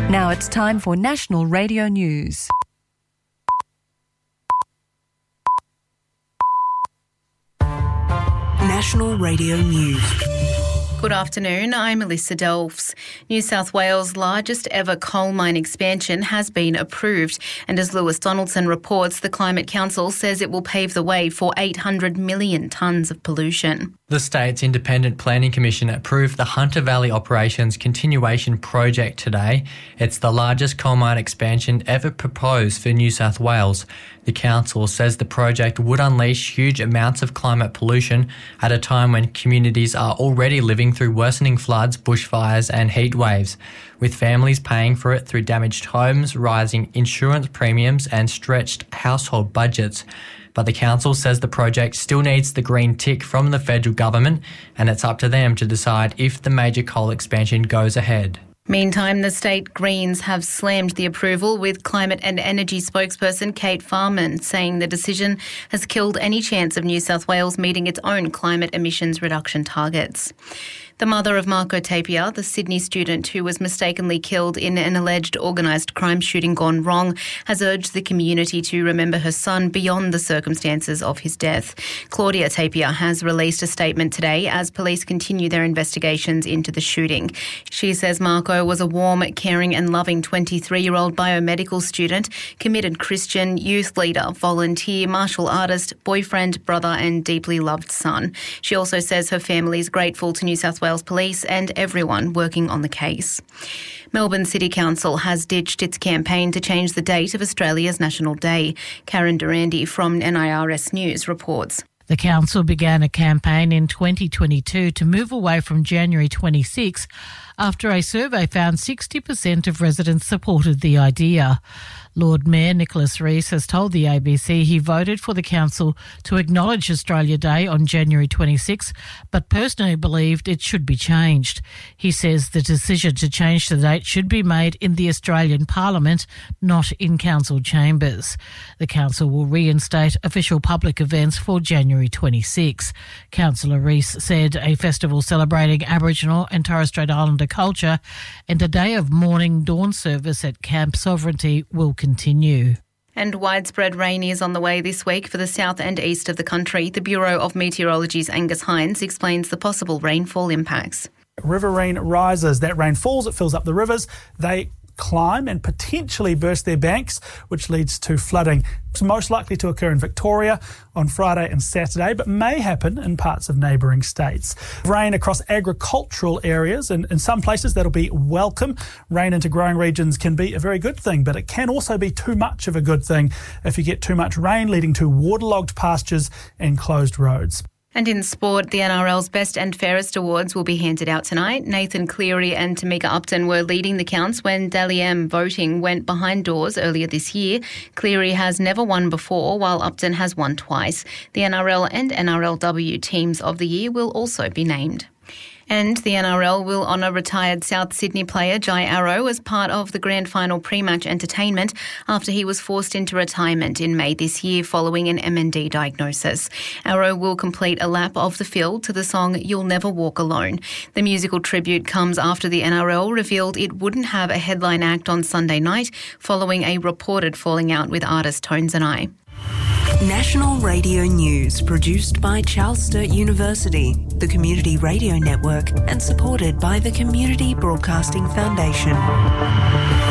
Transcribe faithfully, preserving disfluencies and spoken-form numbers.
Now it's time for National Radio News. National Radio News. Good afternoon, I'm Melissa Delves. New South Wales' largest ever coal mine expansion has been approved, and as Lewis Donaldson reports, the Climate Council says it will pave the way for eight hundred million tonnes of pollution. The state's Independent Planning Commission approved the Hunter Valley Operations Continuation Project today. It's the largest coal mine expansion ever proposed for New South Wales. The council says the project would unleash huge amounts of climate pollution at a time when communities are already living through worsening floods, bushfires and heat waves, with families paying for it through damaged homes, rising insurance premiums and stretched household budgets. But the council says the project still needs the green tick from the federal government, and it's up to them to decide if the major coal expansion goes ahead. Meantime, the state Greens have slammed the approval, with climate and energy spokesperson Kate Farman saying the decision has killed any chance of New South Wales meeting its own climate emissions reduction targets. The mother of Marco Tapia, the Sydney student who was mistakenly killed in an alleged organised crime shooting gone wrong, has urged the community to remember her son beyond the circumstances of his death. Claudia Tapia has released a statement today as police continue their investigations into the shooting. She says Marco was a warm, caring and loving twenty-three-year-old biomedical student, committed Christian, youth leader, volunteer, martial artist, boyfriend, brother and deeply loved son. She also says her family is grateful to New South Wales Police and everyone working on the case. Melbourne City Council has ditched its campaign to change the date of Australia's National Day. Karen Durandi from N I R S News reports. The council began a campaign in twenty twenty-two to move away from January twenty-sixth after a survey found sixty percent of residents supported the idea. Lord Mayor Nicholas Rees has told the A B C he voted for the council to acknowledge Australia Day on January twenty-sixth, but personally believed it should be changed. He says the decision to change the date should be made in the Australian Parliament, not in council chambers. The council will reinstate official public events for January twenty-sixth. Councillor Rees said a festival celebrating Aboriginal and Torres Strait Islander culture and a day of morning dawn service at Camp Sovereignty will continue. continue. And widespread rain is on the way this week for the south and east of the country. The Bureau of Meteorology's Angus Hines explains the possible rainfall impacts. Riverine rises. That rain falls, it fills up the rivers. They climb and potentially burst their banks, which leads to flooding. It's most likely to occur in Victoria on Friday and Saturday, but may happen in parts of neighbouring states. Rain across agricultural areas, and in some places that'll be welcome. Rain into growing regions can be a very good thing, but it can also be too much of a good thing if you get too much rain, leading to waterlogged pastures and closed roads. And in sport, the N R L's Best and Fairest Awards will be handed out tonight. Nathan Cleary and Tamika Upton were leading the counts when Dally M voting went behind doors earlier this year. Cleary has never won before, while Upton has won twice. The N R L and N R L W Teams of the Year will also be named. And the N R L will honour retired South Sydney player Jai Arrow as part of the grand final pre-match entertainment after he was forced into retirement in May this year following an M N D diagnosis. Arrow will complete a lap of the field to the song You'll Never Walk Alone. The musical tribute comes after the N R L revealed it wouldn't have a headline act on Sunday night following a reported falling out with artist Tones and I. National Radio News, produced by Charles Sturt University, the Community Radio Network, and supported by the Community Broadcasting Foundation.